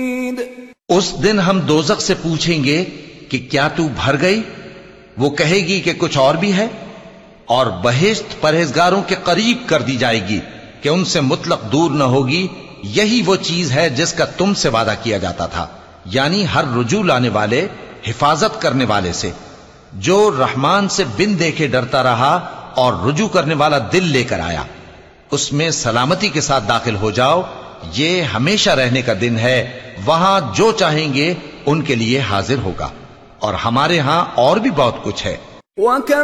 उस दिन हम दोजख से पूछेंगे कि क्या तू भर गई? वो कहेगी कि कुछ और भी है। और बहिश्त परहेजगारों के करीब कर दी जाएगी कि उनसे मुतलक दूर न होगी। यही वो चीज है जिसका तुमसे वादा किया जाता था, यानी हर रुजू लाने वाले, हिफाजत करने वाले से। जो रहमान से बिन देखे डरता रहा और रुजू करने वाला दिल लेकर आया, उसमें सलामती के साथ दाखिल हो जाओ। ये हमेशा रहने का दिन है, वहां जो चाहेंगे उनके लिए हाजिर होगा। और हमारे यहां और भी बहुत कुछ है।